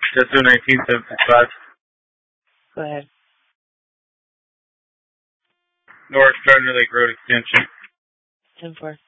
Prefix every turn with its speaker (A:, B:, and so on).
A: Just do 1975.
B: Go ahead.
A: North Thunder Lake Road Extension.
B: 10-4.